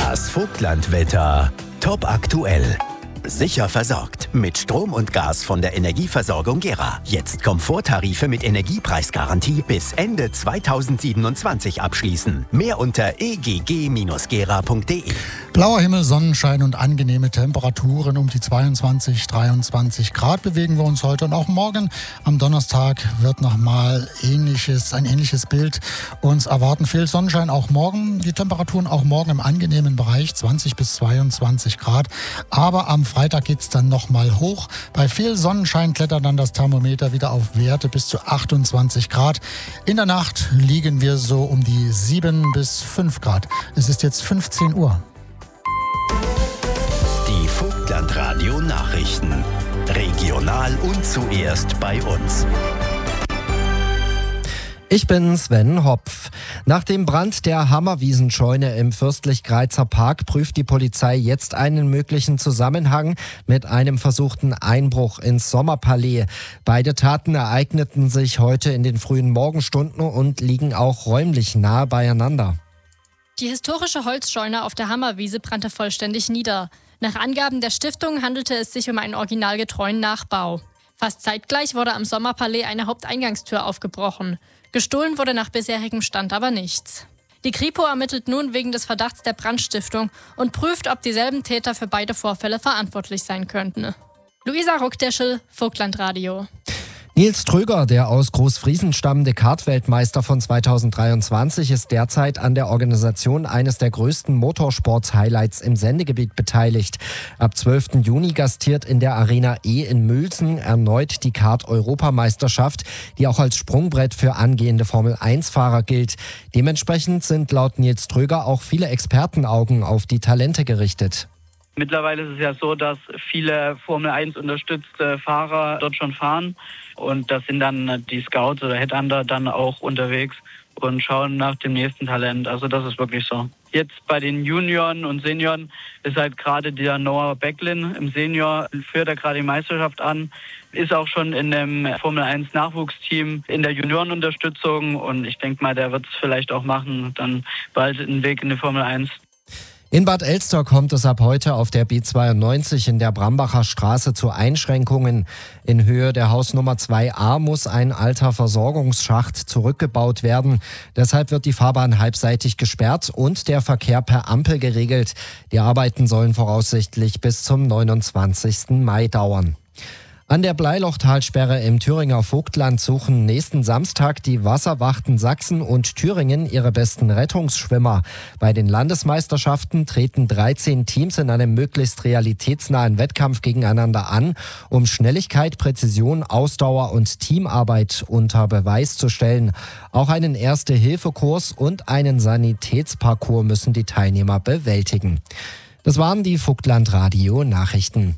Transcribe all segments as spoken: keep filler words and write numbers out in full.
Das Vogtlandwetter. Top aktuell. Sicher versorgt mit Strom und Gas von der Energieversorgung Gera. Jetzt Komforttarife mit Energiepreisgarantie bis Ende zweitausendsiebenundzwanzig abschließen. Mehr unter e g g Bindestrich gera punkt de. Blauer Himmel, Sonnenschein und angenehme Temperaturen um die zweiundzwanzig, dreiundzwanzig Grad bewegen wir uns heute. Und auch morgen am Donnerstag wird nochmal ähnliches, ein ähnliches Bild uns erwarten. Viel Sonnenschein auch morgen. Die Temperaturen auch morgen im angenehmen Bereich zwanzig bis zweiundzwanzig Grad. Aber am Freitag geht es dann nochmal hoch. Bei viel Sonnenschein klettert dann das Thermometer wieder auf Werte bis zu achtundzwanzig Grad. In der Nacht liegen wir so um die sieben bis fünf Grad. Es ist jetzt fünfzehn Uhr. Die Vogtlandradio Nachrichten. Regional und zuerst bei uns. Ich bin Sven Hopf. Nach dem Brand der Hammerwiesenscheune im Fürstlich-Greizer Park prüft die Polizei jetzt einen möglichen Zusammenhang mit einem versuchten Einbruch ins Sommerpalais. Beide Taten ereigneten sich heute in den frühen Morgenstunden und liegen auch räumlich nahe beieinander. Die historische Holzscheune auf der Hammerwiese brannte vollständig nieder. Nach Angaben der Stiftung handelte es sich um einen originalgetreuen Nachbau. Fast zeitgleich wurde am Sommerpalais eine Haupteingangstür aufgebrochen. Gestohlen wurde nach bisherigem Stand aber nichts. Die Kripo ermittelt nun wegen des Verdachts der Brandstiftung und prüft, ob dieselben Täter für beide Vorfälle verantwortlich sein könnten. Luisa Ruckdeschel, Vogtlandradio. Nils Tröger, der aus Großfriesen stammende Kartweltmeister von zweitausenddreiundzwanzig, ist derzeit an der Organisation eines der größten Motorsports-Highlights im Sendegebiet beteiligt. Ab zwölften Juni gastiert in der Arena E in Mülsen erneut die Kart-Europameisterschaft, die auch als Sprungbrett für angehende Formel eins Fahrer gilt. Dementsprechend sind laut Nils Tröger auch viele Expertenaugen auf die Talente gerichtet. Mittlerweile ist es ja so, dass viele Formel eins unterstützte Fahrer dort schon fahren und da sind dann die Scouts oder Headhunter dann auch unterwegs und schauen nach dem nächsten Talent. Also das ist wirklich so. Jetzt bei den Junioren und Senioren ist halt gerade der Noah Becklin im Senior, führt er gerade die Meisterschaft an, ist auch schon in dem Formel eins Nachwuchsteam in der Juniorenunterstützung und ich denke mal, der wird es vielleicht auch machen, dann bald einen Weg in die Formel eins. In Bad Elster kommt es ab heute auf der B zweiundneunzig in der Brambacher Straße zu Einschränkungen. In Höhe der Hausnummer zwei a muss ein alter Versorgungsschacht zurückgebaut werden. Deshalb wird die Fahrbahn halbseitig gesperrt und der Verkehr per Ampel geregelt. Die Arbeiten sollen voraussichtlich bis zum neunundzwanzigsten Mai dauern. An der Bleilochtalsperre im Thüringer Vogtland suchen nächsten Samstag die Wasserwachten Sachsen und Thüringen ihre besten Rettungsschwimmer. Bei den Landesmeisterschaften treten dreizehn Teams in einem möglichst realitätsnahen Wettkampf gegeneinander an, um Schnelligkeit, Präzision, Ausdauer und Teamarbeit unter Beweis zu stellen. Auch einen Erste-Hilfe-Kurs und einen Sanitätsparcours müssen die Teilnehmer bewältigen. Das waren die Vogtlandradio-Nachrichten.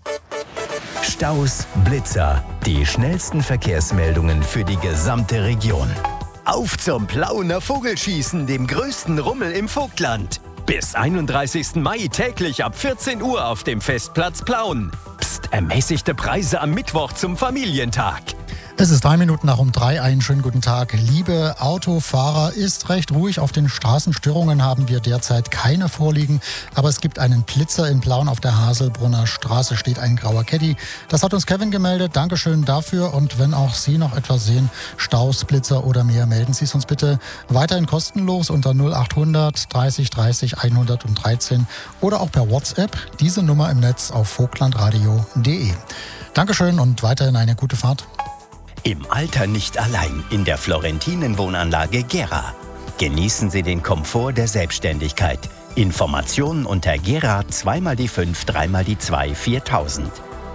Staus, Blitzer, die schnellsten Verkehrsmeldungen für die gesamte Region. Auf zum Plauener Vogelschießen, dem größten Rummel im Vogtland. Bis einunddreißigsten Mai täglich ab vierzehn Uhr auf dem Festplatz Plauen. Psst, ermäßigte Preise am Mittwoch zum Familientag. Es ist drei Minuten nach um drei. Einen schönen guten Tag. Liebe Autofahrer, ist recht ruhig. Auf den Straßenstörungen haben wir derzeit keine vorliegen. Aber es gibt einen Blitzer in Plauen auf der Haselbrunner Straße. Steht ein grauer Caddy. Das hat uns Kevin gemeldet. Dankeschön dafür. Und wenn auch Sie noch etwas sehen, Staus, Blitzer oder mehr, melden Sie es uns bitte weiterhin kostenlos unter null achthundert dreißig dreißig hundertdreizehn oder auch per WhatsApp. Diese Nummer im Netz auf vogtlandradio punkt de. Dankeschön und weiterhin eine gute Fahrt. Im Alter nicht allein in der Florentinen-Wohnanlage Gera. Genießen Sie den Komfort der Selbstständigkeit. Informationen unter Gera zwei mal die fünf, drei mal die zwei, viertausend.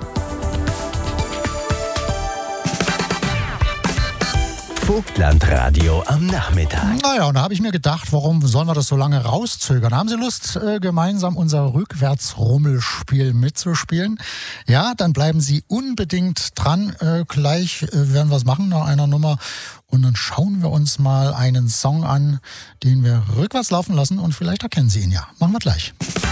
Vogtlandradio am Nachmittag. Naja, und da habe ich mir gedacht, warum sollen wir das so lange rauszögern? Haben Sie Lust, äh, gemeinsam unser Rückwärtsrummelspiel mitzuspielen? Ja, dann bleiben Sie unbedingt dran. Äh, gleich äh, werden wir es machen nach einer Nummer. Und dann schauen wir uns mal einen Song an, den wir rückwärts laufen lassen. Und vielleicht erkennen Sie ihn ja. Machen wir gleich.